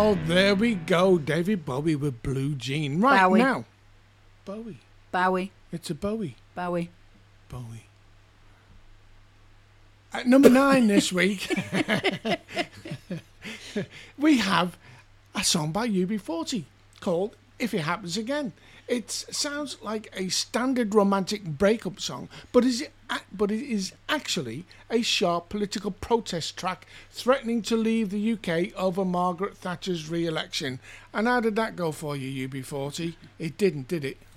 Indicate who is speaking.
Speaker 1: Oh, there we go. David Bowie with Blue Jean. Right
Speaker 2: Bowie.
Speaker 1: now. Bowie.
Speaker 2: Bowie.
Speaker 1: It's a Bowie.
Speaker 2: Bowie.
Speaker 1: Bowie. At number 9 this week, we have a song by UB40 called If It Happens Again. It sounds like a standard romantic breakup song, but it is actually a sharp political protest track threatening to leave the UK over Margaret Thatcher's re-election. And how did that go for you, UB40? It didn't, did it?